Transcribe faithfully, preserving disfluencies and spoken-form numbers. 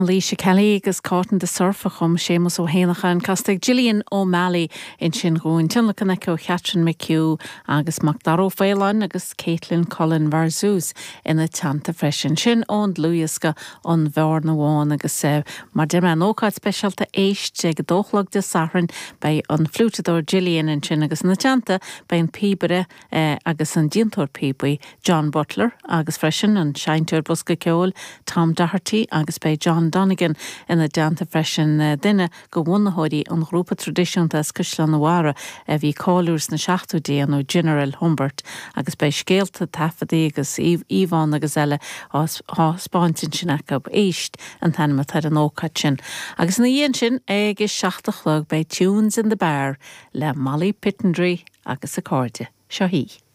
Líse Kelly agus cátan de surfa chum sémas ó héanacha an castaigh Gillian O'Malley in sin rúin tinlachan echo Catherine McHugh agus Macdaró Phelan agus Caitlin Colin Varzús ina tanta freisin sin ón luasca an bhar na bháin agus uh, mar de an ócáid specialta éist ag dóchlag de saran bei an flútador Gillian in sin agus na tanta bei an píbere uh, agus an diantor píbui John Butler agus freisin an seintur busca ceol Tom Doherty agus bei John Donegan ina deanta freisin uh, duine go bhunahóirí an grúpa tradiisiúnta Cúisleán na Mhara a bhí cáiliúrs na seachtúdaí an ó General Humbert agus bei scéalta tafadaí agus Íomhán agus eile á spáintin sin acu éist an tanma tar an ócáid sin. Agus na dhéon sin ag is seachtach lug bei Tunes in the Bar le Molly Pittendry agus accordia. Seo hí.